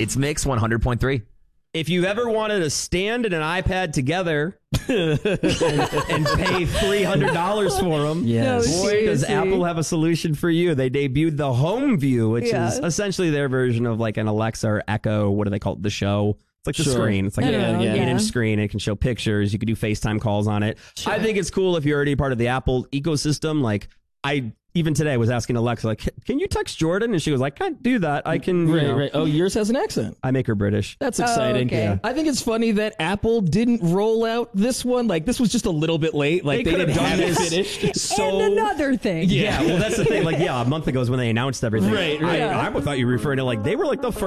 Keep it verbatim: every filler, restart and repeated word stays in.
It's Mix one hundred point three. If you've ever wanted a stand and an iPad together and, and pay three hundred dollars for them, Yes. No, boy, does seriously. Apple have a solution for you. They debuted the Home View, which Yeah. is essentially their version of like an Alexa or Echo. What do they call it? The Show. It's like the Sure. screen. It's like I an don't know, eight yeah. inch screen. It can show pictures. You can do FaceTime calls on it. I think it's cool if you're already part of the Apple ecosystem. Like I even today was asking Alexa, like, can you text Jordan? And she was like, I can't do that. I can, you Right, know, right. Oh, yours has an accent. I make her British. That's exciting. okay. Yeah. I think it's funny that Apple didn't roll out this one. Like, this was just a little bit late. Like, They they, could didn't have have done it this. finished. So and another thing. yeah, well, that's the thing. Like, yeah, a month ago is when they announced everything. Right, I, right. I, I thought you were referring to like they were like the first.